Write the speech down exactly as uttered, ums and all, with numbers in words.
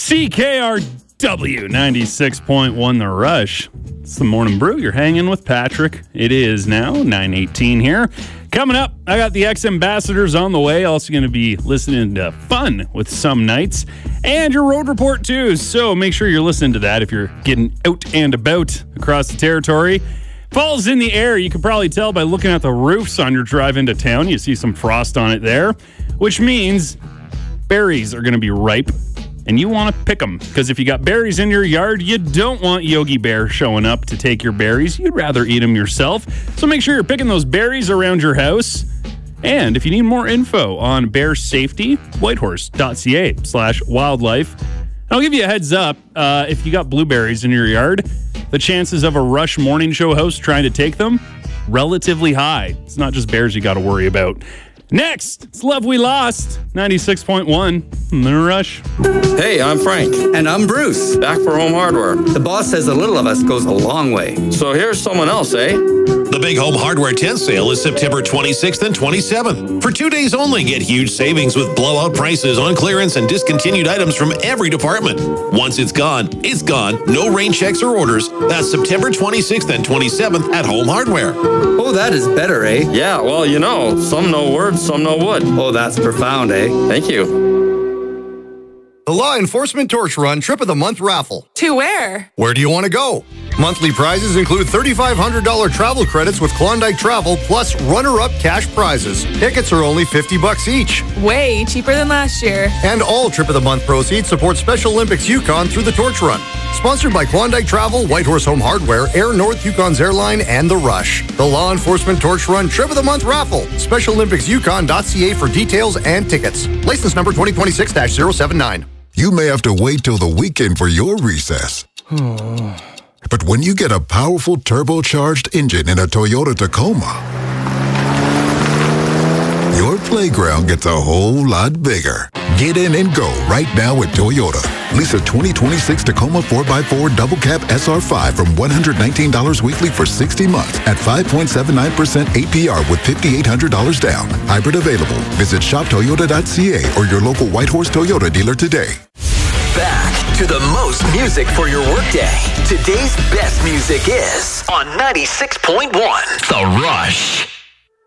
C K R W ninety-six point one The Rush. It's the Morning Brew. You're hanging with Patrick. It is now nine eighteen here. Coming up, I got the X-Ambassadors on the way. Also going to be listening to Fun with some nights. And your road report, too. So make sure you're listening to that if you're getting out and about across the territory. Fall's in the air. You can probably tell by looking at the roofs on your drive into town. You see some frost on it there, which means berries are going to be ripe. And you want to pick them, because if you got berries in your yard, you don't want Yogi Bear showing up to take your berries. You'd rather eat them yourself. So make sure you're picking those berries around your house. And if you need more info on bear safety, whitehorse.ca slash wildlife. I'll give you a heads up. Uh, if you got blueberries in your yard, the chances of a Rush morning show host trying to take them, relatively high. It's not just bears you got to worry about. Next, it's Love We Lost, ninety-six point one, The Rush. Hey, I'm Frank. And I'm Bruce. Back for Home Hardware. The boss says a little of us goes a long way. So here's someone else, eh? The Big Home Hardware tent sale is September twenty-sixth and twenty-seventh. For two days only, get huge savings with blowout prices on clearance and discontinued items from every department. Once it's gone, it's gone. No rain checks or orders. That's September twenty-sixth and twenty-seventh at Home Hardware. Oh, that is better, eh? Yeah, well, you know, some know words, some know wood. Oh, that's profound, eh? Thank you. The Law Enforcement Torch Run Trip of the Month raffle. To where? Where do you want to go? Monthly prizes include thirty-five hundred dollars travel credits with Klondike Travel, plus runner-up cash prizes. Tickets are only fifty bucks each. Way cheaper than last year. And all Trip of the Month proceeds support Special Olympics Yukon through the Torch Run. Sponsored by Klondike Travel, Whitehorse Home Hardware, Air North Yukon's Airline, and The Rush. The Law Enforcement Torch Run Trip of the Month raffle. Special Olympics Yukon dot C A for details and tickets. License number twenty twenty-six dash zero seven nine. You may have to wait till the weekend for your recess. But when you get a powerful turbocharged engine in a Toyota Tacoma, your playground gets a whole lot bigger. Get in and go right now at Toyota. Lease a twenty twenty-six Tacoma four by four Double Cab S R five from one hundred nineteen dollars weekly for sixty months at five point seven nine percent A P R with five thousand eight hundred dollars down. Hybrid available. Visit shop toyota dot C A or your local Whitehorse Toyota dealer today. Back to the most music for your workday. Today's best music is on ninety-six point one The Rush.